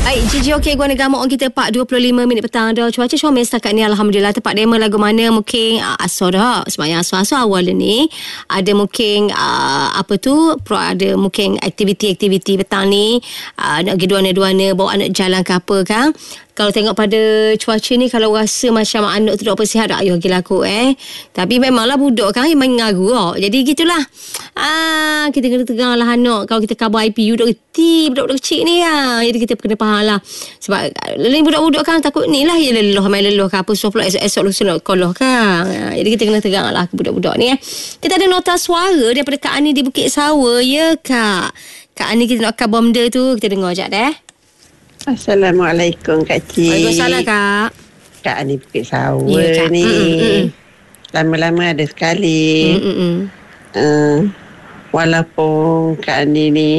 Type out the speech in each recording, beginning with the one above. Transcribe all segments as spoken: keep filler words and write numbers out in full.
Baik, Gigi okey gua negara on kita empat dua puluh lima minit petang dah. Cuaca comel setakat ni alhamdulillah. Tempat demo lagu mana mungkin uh, asal dah. Semayang asal-asal awal ni. Ada mungkin uh, apa tu pro, ada mungkin aktiviti-aktiviti petang ni. Uh, nak pergi duana-duana, bawa anak jalan ke apa kan. Kalau tengok pada cuaca ni, kalau rasa macam anak tu tak bersihat, tak ayuh gila aku eh. Tapi memanglah budak kan yang main ngaru oh. Jadi gitulah. Ah, kita kena tegang lah anak. Kalau kita cover I P U, duk reti budak-budak kecil ni lah. Jadi kita kena faham lah. Sebab lain budak-budak kan takut ni lah ya leloh, main leloh ke apa. So pula esok-esok lusa nak koloh kan. Ah, jadi kita kena tegang lah budak-budak ni eh. Kita ada nota suara daripada Kak Ani di Bukit Sawa. Ya Kak. Kak Ani kita nak cover benda tu. Kita dengar sekejap dah eh. Assalamualaikum Kak Cik. Waalaikumsalam Kak. Kak Ani Bukit Sawa ya, ni. Mm-mm. Lama-lama ada sekali. Uh, walaupun Kak Ani ni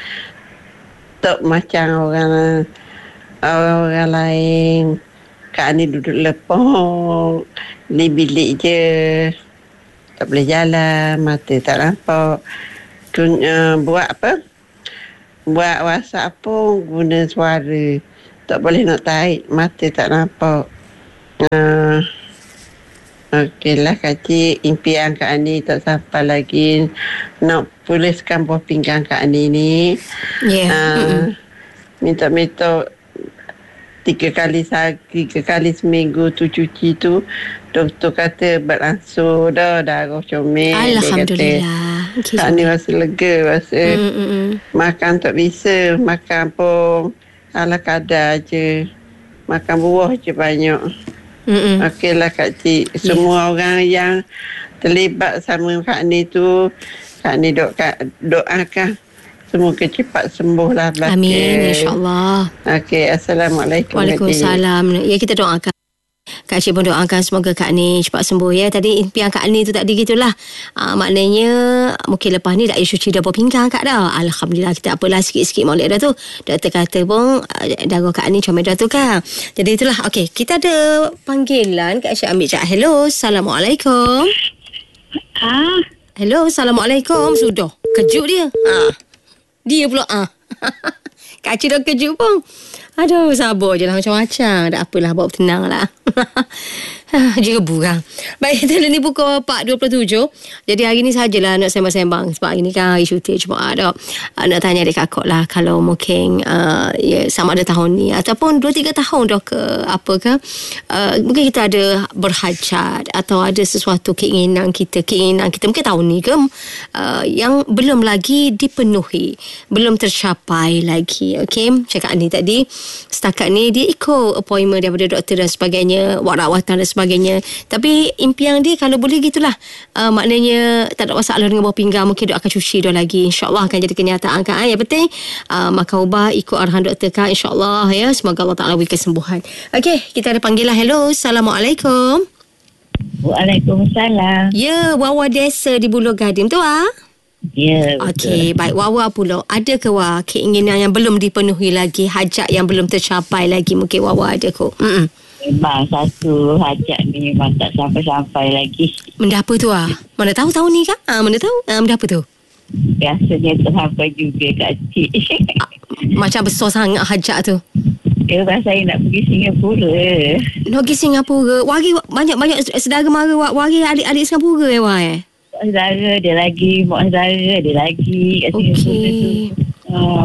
tak macam orang orang lain. Kak Ani duduk lepong di bilik je. Tak boleh jalan, mata tak nampak. Kun, uh, buat apa? Buat WhatsApp pun guna suara. Tak boleh nak tarik, mata tak nampak. Uh, Okeylah Kak Cik, impian Kak Ani tak sampai lagi. Nak puluskan buah pinggang Kak Ani ni. Ya. Yeah. Uh, minta-minta tiga kali sehari, tiga kali seminggu tu cuci tu. Doktor kata berlangsung dah, darah comel. Alhamdulillah. Okay, Kak Ni rasa lega, rasa Mm-mm. makan tak bisa, makan pun ala kadar je, makan buah je banyak. Okeylah Kak Cik, semua yeah. orang yang terlibat sama Kak Ni tu, Kak Ni doa, doakan semoga cepat sembuh lah. Amin, insyaAllah. Okey, Assalamualaikum. Waalaikumsalam. Ya, kita doakan Kak Cik pun doakan semoga Kak Ni cepat sembuh ya. Tadi impian Kak Ni tu tadi gitulah. Uh, maknanya mungkin lepas ni dah cuci dah pinggang Kak dah. Alhamdulillah, kita apalah sikit-sikit molek dah tu. Doktor kata pun uh, darah Kak Ni comel dah tu kan. Jadi itulah. Okey, kita ada panggilan. Kak Cik ambil sekejap. Hello, Assalamualaikum. Ah. Hello, Assalamualaikum. Sudah. Kejut dia. Ah. Dia pula ah. Kak Cik dah kejut pun. Aduh, sabar je lah macam-macam. Tak apalah, bawa tenang lah. Juga burang. Baik, kita ni pukul empat dua puluh tujuh. Jadi hari ni sajalah nak sembang-sembang. Sebab hari ni kan hari syuting cuma ada. Uh, nak tanya adik kakak lah. Kalau mungkin uh, ya, sama ada tahun ni. Ataupun dua tiga tahun dah ke apa ke. Uh, mungkin kita ada berhajat. Atau ada sesuatu keinginan kita. Keinginan kita mungkin tahun ni ke. Uh, yang belum lagi dipenuhi. Belum tercapai lagi. Okay. Cakap ni tadi. Setakat ni dia ikut appointment daripada doktor dan sebagainya, buat rawatan dan sebagainya. Tapi impian dia kalau boleh gitulah. Uh, maknanya tak ada masalah dengan bawah pinggang. Mungkin dia akan cuci dah lagi. InsyaAllah akan jadi kenyataan kan. Yang penting uh, makan ubat, ikut arahan doktor kan. InsyaAllah ya. Semoga Allah Ta'ala beri kesembuhan. Okey, kita ada panggilan. Hello, Assalamualaikum. Waalaikumsalam. Ya, Wawa Desa di Buluh Gadim tu ah. Ya, betul. Okey, baik. Wawa pula, ada ke Wawa keinginan yang belum dipenuhi lagi, hajat yang belum tercapai lagi? Mungkin Wawa ada ke? Mm-mm. Memang satu hajat ni memang tak sampai-sampai lagi. Benda apa tu ah? Mana tahu tahun ni kan? Ah, mana tahu? Ah, benda apa tu? Biasanya tak sampai juga Kak Cik. Ah, macam besar sangat hajat tu. Dia saya nak pergi Singapura. Nak pergi Singapura. Wari banyak-banyak saudara mara wari adik-adik Singapura eh Wah eh? Saudara dia lagi, mak saudara dia lagi kat Singapura tu. Uh,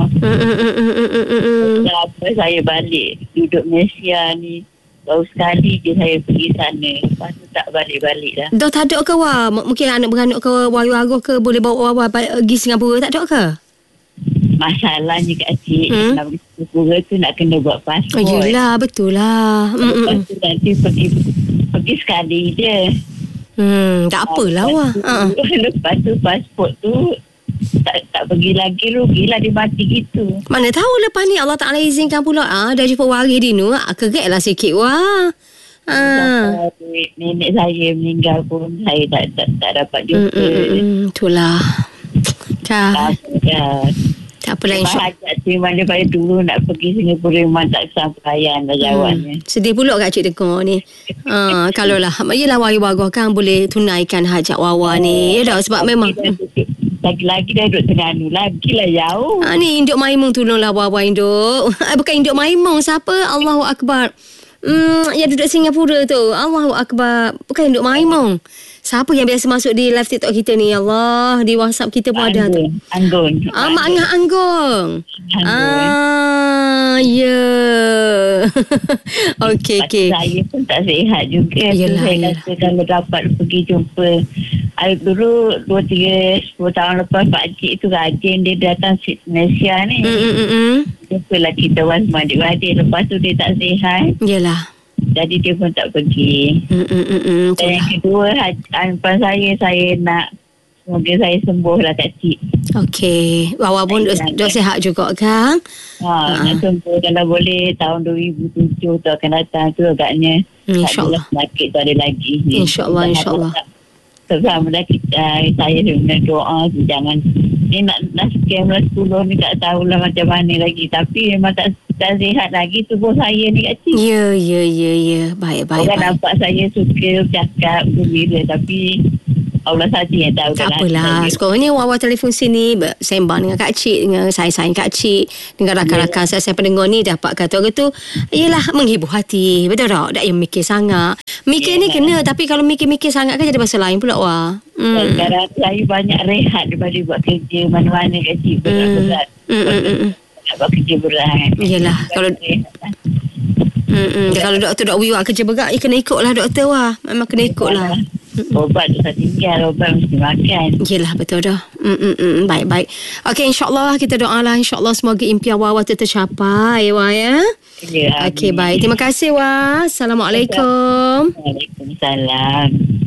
Kenapa saya balik duduk Malaysia ni, baru sekali je saya pergi sana. Lepas tu tak balik-balik dah. Dah tak ada ke Wah? M- mungkin anak beranak ke waru-waru ke boleh bawa Wah pergi Singapura, tak ada ke? Masalahnya Kak Cik, hmm? nak pergi Singapura tu nak kena buat pasport. Oh, yelah, betul lah. Lepas tu nanti pergi, pergi sekali je. Hmm, tak apalah Wah. Ha. Lepas tu pasport tu tak tak pergi lagi, rugilah dia mati gitu. Mana tahu lepas ni Allah Ta'ala izinkan pula. Ah, dah jumpa waris dia nu. Ah, kerek lah sikit Wah. Ah. Nenek saya meninggal pun saya tak tak, tak dapat jumpa. Mm, itulah. Kak. Ya. Tak apalah insya-Allah. Hajat tu mana pada dulu nak pergi Singapura memang tak kesampaian dah jawabnya. Hmm. Sedih pula Kak Cik dengar ni. Ha, kalau lah, yelah wari-wari kan boleh tunaikan hajat Wawa ni. Ya dah, sebab memang. lagi-lagi dah duduk Terengganu. Lagilah jauh. Ah, ni Induk Maimung tolonglah Wawa Induk. Bukan Induk Maimung. Siapa? Allahu Akbar. Hmm, yang duduk Singapura tu. Allahu Akbar. Bukan Induk Maimung. Siapa yang biasa masuk di live TikTok kita ni? Ya Allah, di WhatsApp kita pun ada tu. Anggun. Ah, Mak Angah Anggung. Ah, ya. Yeah. Okey, okey. Saya pun tak sihat juga. Yelah, Saya yelah. rasa kalau dapat pergi jumpa. I, dulu dua tiga sepuluh tahun lepas Pak Cik tu rajin dia datang sit Malaysia ni. Hmm, hmm, hmm, hmm. Jumpalah kita orang semua adik-adik. Lepas tu dia tak sihat. Yelah. Jadi dia pun tak pergi. Hmm, hmm, hmm, hmm. Dan yang kedua, harapan saya, saya nak semoga saya sembuh lah Kak Cik. Okey. Wawa pun duk, duk sihat juga kan? Ha, nak sembuh kalau boleh tahun dua ribu tujuh tu akan datang tu agaknya. InsyaAllah. Penyakit tu ada lagi. InsyaAllah, insyaAllah. Sebab uh, saya dengan doa tu jangan ni nak, nak scam lah sepuluh ni tak tahulah macam mana lagi. Tapi memang tak, tak sihat lagi tubuh saya ni Kak Cik. Ya, ya, ya, ya. Baik, baik, Orang baik. nampak saya suka bercakap, gembira tapi Allah saja yang tahu. Tak apalah. Sekurangnya Wawa telefon sini sembang dengan Kak Cik, dengan sayang-sayang Kak Cik, dengan rakan-rakan saya, saya pendengar ni dapat kata orang tu, yelah menghibur hati. Betul tak? Tak yang mikir sangat. Mikir ni kena, tapi kalau mikir-mikir sangat kan jadi pasal lain pula Wah. Hmm. Sekarang saya banyak rehat daripada buat kerja mana-mana Kak Cik. Berat-berat. Hmm, hmm, hmm, hmm. Nak buat kerja berat. Yelah. Kalau Hmm, kalau doktor dok wiwak kerja berat, ya kena ikutlah doktor Wah. Memang kena ikutlah. Obat tu tak tinggal, obat mesti makan. Yelah, betul dah. Mm, mm, mm, baik-baik. Okey, insyaAllah kita doalah. InsyaAllah semoga impian Wawa tu tercapai, Wah ya. Ya, Okey, baik. Terima kasih, Wah. Assalamualaikum. Waalaikumsalam.